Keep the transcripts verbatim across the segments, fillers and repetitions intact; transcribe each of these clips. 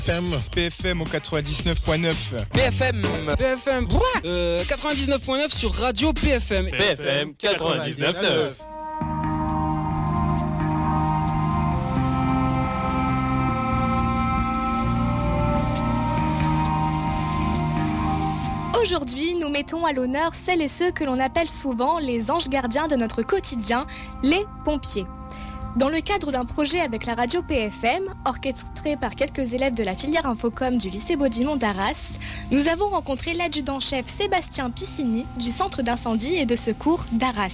P F M. P F M au quatre-vingt-dix-neuf point neuf. P F M. P F M. Euh, quatre-vingt-dix-neuf point neuf sur Radio P F M. P F M quatre-vingt-dix-neuf point neuf. Aujourd'hui, nous mettons à l'honneur celles et ceux que l'on appelle souvent les anges gardiens de notre quotidien, les pompiers. Dans le cadre d'un projet avec la radio P F M, orchestré par quelques élèves de la filière Infocom du lycée Baudimont d'Arras, nous avons rencontré l'adjudant-chef Sébastien Piscini du centre d'incendie et de secours d'Arras.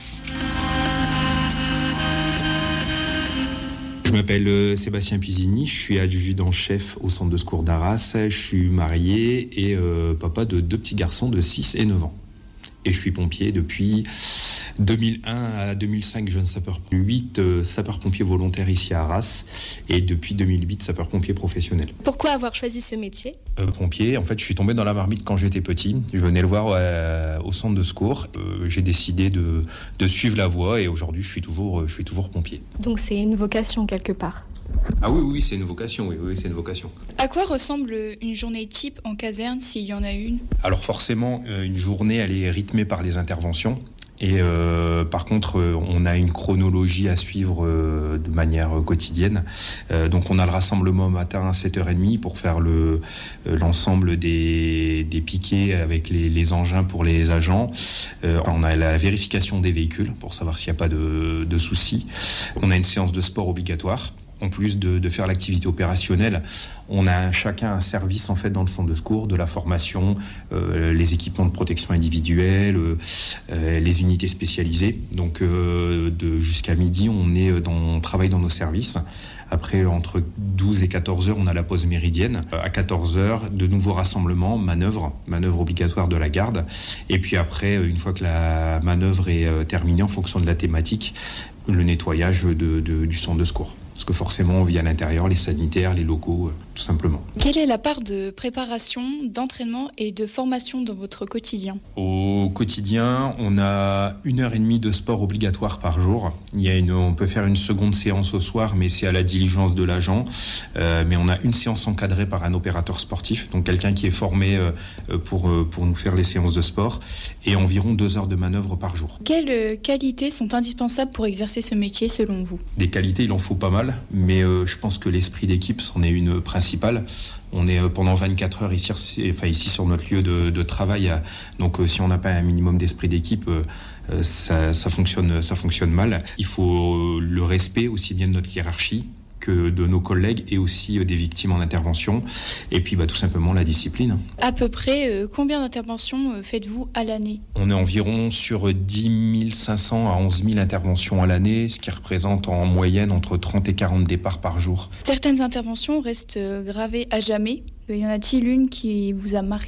Je m'appelle Sébastien Piscini, je suis adjudant-chef au centre de secours d'Arras, je suis marié et euh, papa de deux petits garçons de six et neuf ans. Et je suis pompier depuis deux mille un à deux mille cinq, jeune sapeur. huit euh, sapeurs-pompiers volontaires ici à Arras et depuis deux mille huit, sapeurs-pompiers professionnels. Pourquoi avoir choisi ce métier ? euh, Pompier, en fait, je suis tombé dans la marmite quand j'étais petit. Je venais le voir euh, au centre de secours. Euh, j'ai décidé de, de suivre la voie et aujourd'hui, je suis toujours, je suis toujours pompier. Donc c'est une vocation quelque part ? Ah oui, oui, c'est une vocation, oui, oui, c'est une vocation. À quoi ressemble une journée type en caserne, s'il y en a une ? Alors forcément, une journée, elle est rythmée par les interventions. Et euh, par contre, euh, on a une chronologie à suivre euh, de manière quotidienne. Euh, donc on a le rassemblement matin à sept heures trente pour faire le, euh, l'ensemble des, des piquets avec les, les engins pour les agents. Euh, on a la vérification des véhicules pour savoir s'il n'y a pas de, de soucis. On a une séance de sport obligatoire. En plus de, de faire l'activité opérationnelle, on a chacun un service en fait dans le centre de secours, de la formation, euh, les équipements de protection individuelle, euh, les unités spécialisées. Donc euh, de, jusqu'à midi, on, est dans, on travaille dans nos services. Après, entre douze et quatorze heures, on a la pause méridienne. À quatorze heures, de nouveaux rassemblements, manœuvre, manœuvre obligatoire de la garde. Et puis après, une fois que la manœuvre est terminée, en fonction de la thématique, le nettoyage de, de, du centre de secours. Parce que forcément, on vit à l'intérieur, les sanitaires, les locaux, tout simplement. Quelle est la part de préparation, d'entraînement et de formation dans votre quotidien ? Au quotidien, on a une heure et demie de sport obligatoire par jour. Il y a une, on peut faire une seconde séance au soir, mais c'est à la diligence de l'agent. Euh, mais on a une séance encadrée par un opérateur sportif, donc quelqu'un qui est formé euh, pour, euh, pour nous faire les séances de sport, et environ deux heures de manœuvre par jour. Quelles qualités sont indispensables pour exercer ce métier selon vous ? Des qualités, il en faut pas mal. Mais euh, je pense que l'esprit d'équipe, c'en est une principale. On est euh, pendant vingt-quatre heures ici, enfin, ici sur notre lieu de, de travail. À, donc euh, si on n'a pas un minimum d'esprit d'équipe, euh, euh, ça, ça, fonctionne, ça fonctionne mal. Il faut le respect aussi bien de notre hiérarchie que de nos collègues et aussi euh, des victimes en intervention. Et puis bah, tout simplement la discipline. À peu près, euh, combien d'interventions euh, faites-vous à l'année ? On est environ sur dix mille cinq cents à onze mille interventions à l'année, ce qui représente en moyenne entre trente et quarante départs par jour. Certaines interventions restent euh, gravées à jamais. Y en a-t-il une qui vous a marqué ?